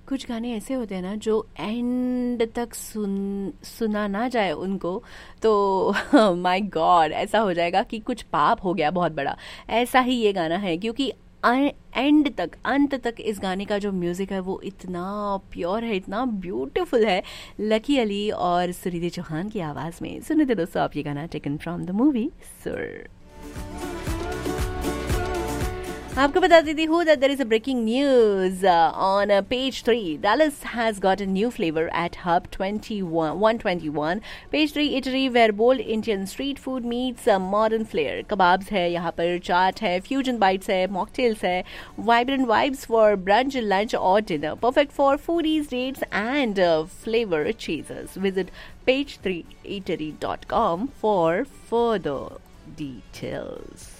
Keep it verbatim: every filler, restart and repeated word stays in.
कुछ गाने ऐसे होते हैं ना जो एंड तक सुन सुना ना जाए उनको, तो माय गॉड ऐसा हो जाएगा कि कुछ पाप हो गया बहुत बड़ा। ऐसा ही ये गाना है, क्योंकि एंड तक, अंत तक इस गाने का जो म्यूजिक है वो इतना प्योर है, इतना ब्यूटीफुल है। लकी अली और सुनिधि चौहान की आवाज में सुने थे दोस्तों आप ये गाना, टेकन फ्रॉम द मूवी सुर। आपको बता देती हूँ that there is a breaking news uh, on uh, page three. Dallas has got a new flavor at Hub twenty-one one twenty-one. Page three eatery where bold Indian street food meets a modern flair. Kebabs है यहाँ पर, चाट है, fusion bites है, mocktails है, vibrant vibes for brunch, lunch or dinner. Perfect for foodies, dates and uh, flavor chasers. Visit page three eatery dot com for further details.